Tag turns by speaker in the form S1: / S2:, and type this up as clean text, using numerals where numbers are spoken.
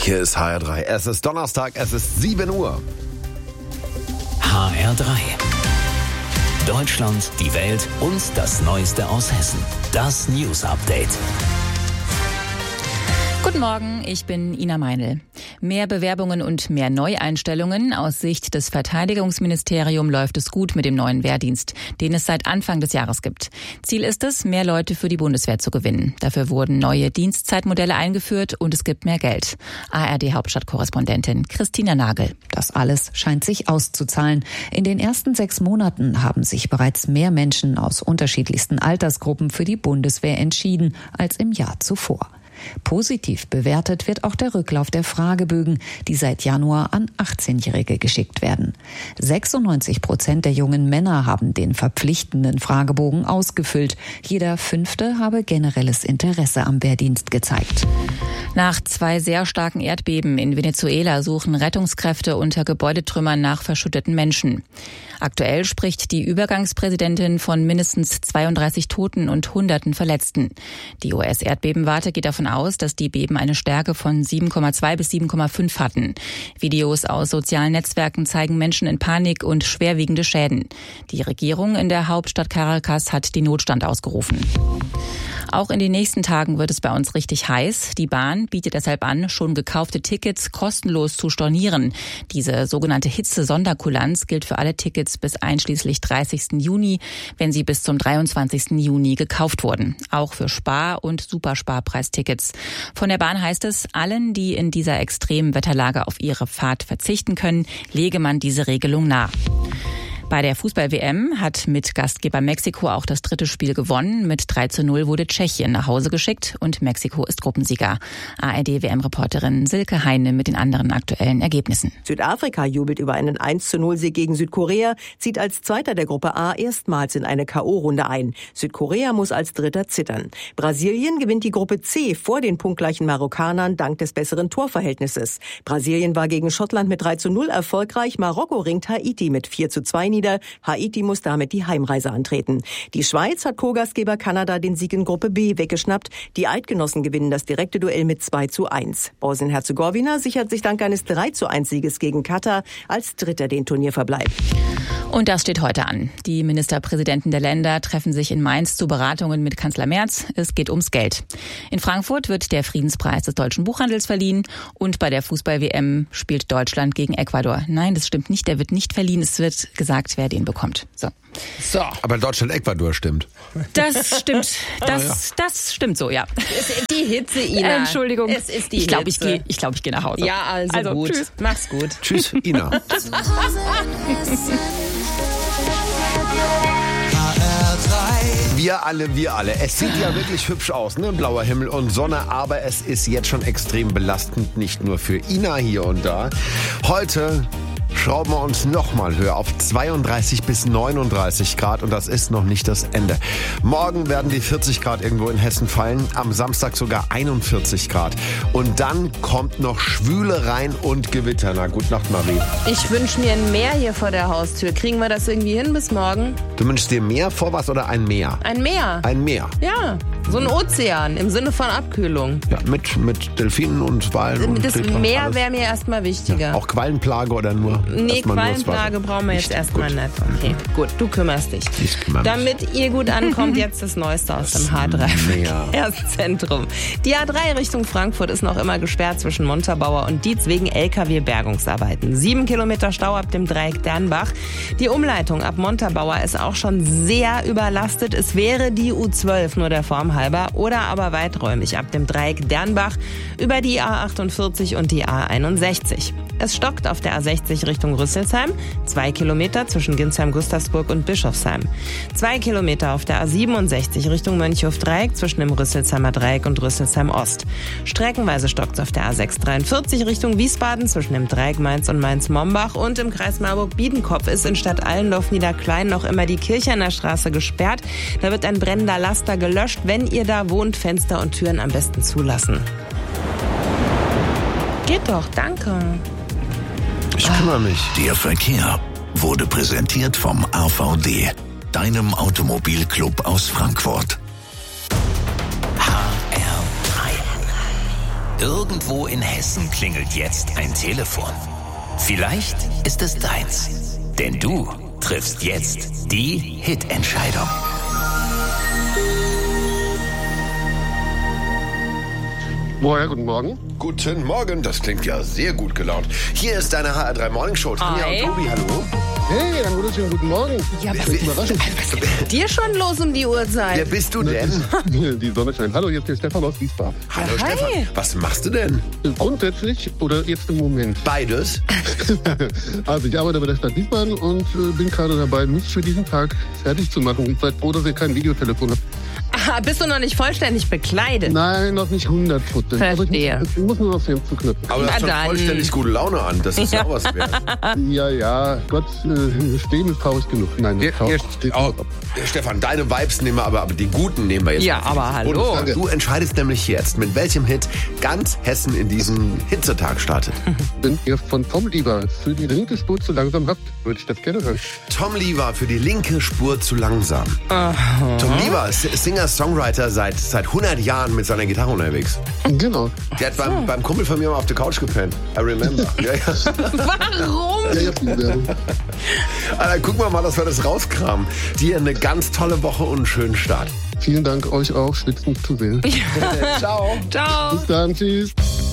S1: Hier ist HR3. Es ist Donnerstag, es ist 7 Uhr.
S2: HR3. Deutschland, die Welt und das Neueste aus Hessen. Das News Update.
S3: Guten Morgen, ich bin Ina Meinl. Mehr Bewerbungen und mehr Neueinstellungen. Aus Sicht des Verteidigungsministeriums läuft es gut mit dem neuen Wehrdienst, den es seit Anfang des Jahres gibt. Ziel ist es, mehr Leute für die Bundeswehr zu gewinnen. Dafür wurden neue Dienstzeitmodelle eingeführt und es gibt mehr Geld. ARD-Hauptstadtkorrespondentin Christina Nagel.
S4: Das alles scheint sich auszuzahlen. In den ersten 6 Monaten haben sich bereits mehr Menschen aus unterschiedlichsten Altersgruppen für die Bundeswehr entschieden als im Jahr zuvor. Positiv bewertet wird auch der Rücklauf der Fragebögen, die seit Januar an 18-Jährige geschickt werden. 96% der jungen Männer haben den verpflichtenden Fragebogen ausgefüllt. Jeder 5. habe generelles Interesse am Wehrdienst gezeigt.
S3: Nach 2 sehr starken Erdbeben in Venezuela suchen Rettungskräfte unter Gebäudetrümmern nach verschütteten Menschen. Aktuell spricht die Übergangspräsidentin von mindestens 32 Toten und Hunderten Verletzten. Die US-Erdbebenwarte geht davon aus, dass die Beben eine Stärke von 7,2 bis 7,5 hatten. Videos aus sozialen Netzwerken zeigen Menschen in Panik und schwerwiegende Schäden. Die Regierung in der Hauptstadt Caracas hat den Notstand ausgerufen. Auch in den nächsten Tagen wird es bei uns richtig heiß. Die Bahn bietet deshalb an, schon gekaufte Tickets kostenlos zu stornieren. Diese sogenannte Hitze-Sonderkulanz gilt für alle Tickets bis einschließlich 30. Juni, wenn sie bis zum 23. Juni gekauft wurden. Auch für Spar- und Supersparpreistickets. Von der Bahn heißt es, allen, die in dieser extremen Wetterlage auf ihre Fahrt verzichten können, lege man diese Regelung nahe. Bei der Fußball-WM hat mit Gastgeber Mexiko auch das 3. Spiel gewonnen. Mit 3:0 wurde Tschechien nach Hause geschickt und Mexiko ist Gruppensieger. ARD-WM-Reporterin Silke Heine mit den anderen aktuellen Ergebnissen.
S5: Südafrika jubelt über einen 1:0-Sieg gegen Südkorea, zieht als Zweiter der Gruppe A erstmals in eine K.O.-Runde ein. Südkorea muss als Dritter zittern. Brasilien gewinnt die Gruppe C vor den punktgleichen Marokkanern dank des besseren Torverhältnisses. Brasilien war gegen Schottland mit 3:0 erfolgreich. Marokko ringt Haiti mit 4:2 nieder. Haiti muss damit die Heimreise antreten. Die Schweiz hat Co-Gastgeber Kanada den Sieg in Gruppe B weggeschnappt. Die Eidgenossen gewinnen das direkte Duell mit 2:1. Bosnien-Herzegowina sichert sich dank eines 3:1-Sieges gegen Katar als Dritter den Turnierverbleib.
S3: Und das steht heute an. Die Ministerpräsidenten der Länder treffen sich in Mainz zu Beratungen mit Kanzler Merz. Es geht ums Geld. In Frankfurt wird der Friedenspreis des deutschen Buchhandels verliehen. Und bei der Fußball-WM spielt Deutschland gegen Ecuador. Nein, das stimmt nicht. Der wird nicht verliehen. Es wird gesagt, wer den bekommt. So.
S1: Aber Deutschland-Ecuador stimmt.
S3: Das stimmt. Das stimmt so, ja.
S6: Die Hitze, Ina.
S3: Entschuldigung.
S6: Es ist die
S3: ich glaube,
S6: Hitze.
S3: ich gehe nach Hause.
S6: Ja, also gut.
S3: Tschüss.
S6: Mach's gut.
S1: Tschüss, Ina. Wir alle. Es sieht ja wirklich hübsch aus, ne? Blauer Himmel und Sonne, aber es ist jetzt schon extrem belastend, nicht nur für Ina hier und da. Heute schrauben wir uns nochmal höher auf 32 bis 39 Grad und das ist noch nicht das Ende. Morgen werden die 40 Grad irgendwo in Hessen fallen, am Samstag sogar 41 Grad. Und dann kommt noch Schwüle rein und Gewitter. Na, gute Nacht, Marie.
S6: Ich wünsche mir ein Meer hier vor der Haustür. Kriegen wir das irgendwie hin bis morgen?
S1: Du wünschst dir Meer vor was oder ein Meer?
S6: Ein Meer.
S1: Ein Meer.
S6: Ja, so ein Ozean im Sinne von Abkühlung.
S1: Ja, mit Delfinen und Walen. Und
S6: Das
S1: Tretern,
S6: Meer
S1: alles.
S6: wäre mir erstmal wichtiger.
S1: Ja, auch Quallenplage oder nur?
S6: Nee,
S1: erstmal nur das
S6: Quallenplage
S1: Wasser?
S6: brauchen wir jetzt erstmal
S1: Gut.
S6: nicht. Okay, gut, du kümmerst dich.
S1: Ich kümmere mich.
S6: Damit ihr gut ankommt, jetzt das Neueste aus dem
S1: Meer.
S6: H3-Verkehrszentrum. Die A3 Richtung Frankfurt ist noch immer gesperrt zwischen Montabaur und Dietz wegen LKW-Bergungsarbeiten. 7 Kilometer Stau ab dem Dreieck Dernbach. Die Umleitung ab Montabaur ist auch schon sehr überlastet. Es wäre die U12 nur der Form halber oder aber weiträumig ab dem Dreieck Dernbach über die A48 und die A61. Es stockt auf der A60 Richtung Rüsselsheim, 2 Kilometer zwischen Ginsheim-Gustavsburg und Bischofsheim. 2 Kilometer auf der A67 Richtung Mönchhof-Dreieck zwischen dem Rüsselsheimer Dreieck und Rüsselsheim-Ost. Streckenweise stockt es auf der A643 Richtung Wiesbaden zwischen dem Dreieck Mainz und Mainz-Mombach und im Kreis Marburg-Biedenkopf ist in Stadt Allendorf-Niederklein noch immer die Kirchener Straße gesperrt. Da wird ein brennender Laster gelöscht. Wenn ihr da wohnt, Fenster und Türen am besten zulassen. Geht doch, danke.
S1: Ich kümmere mich.
S2: Der Verkehr wurde präsentiert vom AVD, deinem Automobilclub aus Frankfurt. HR3. Irgendwo in Hessen klingelt jetzt ein Telefon. Vielleicht ist es deins. Denn du triffst jetzt die Hit-Entscheidung.
S7: Woher, guten Morgen.
S1: Guten Morgen, das klingt ja sehr gut gelaunt. Hier ist deine HR3 Morning Show. Tanja und Tobi, hallo.
S7: Hey, dann wunderschönen guten Morgen.
S6: Ja,
S7: das ist überraschend.
S6: dir schon los um die Uhrzeit.
S1: Wer bist du denn?
S7: Die Sonne scheint. Hallo, hier ist der Stefan aus Wiesbaden.
S1: Hallo
S6: Hi.
S1: Stefan, was machst du denn?
S7: Grundsätzlich oder jetzt im Moment?
S1: Beides.
S7: Also ich arbeite bei der Stadt Wiesbaden und bin gerade dabei, mich für diesen Tag fertig zu machen. Ich seid froh, dass ihr kein Videotelefon habt.
S6: Aha, bist du noch nicht vollständig bekleidet?
S7: Nein, noch nicht 100%.
S6: Verstehe.
S7: Also ich muss nur noch Hemd zu knüpfen.
S1: Aber du hast schon vollständig gute Laune an. Das ist ja auch was wert.
S7: Ja, Gott, stehen ist traurig genug. Nein,
S1: Stefan, deine Vibes nehmen wir aber die guten nehmen wir jetzt.
S6: Ja, aber hallo.
S1: Und du entscheidest nämlich jetzt, mit welchem Hit ganz Hessen in diesen Hitzetag startet.
S7: Wenn ihr von Tom Lieber für die linke Spur zu langsam habt, würde ich das gerne hören.
S1: Tom Lieber für die linke Spur zu langsam. Aha. Tom Lieber ist Singer-Songwriter seit 100 Jahren mit seiner Gitarre unterwegs.
S7: Genau.
S1: Der hat beim Kumpel von mir mal auf der Couch gepennt. I remember. Ja.
S6: Warum?
S1: Dann gucken wir mal, dass wir das rauskramen. Dir eine ganz tolle Woche und einen schönen Start.
S7: Vielen Dank euch auch, schwitzend zu sehen.
S1: Ciao.
S6: Ciao.
S7: Bis dann, tschüss.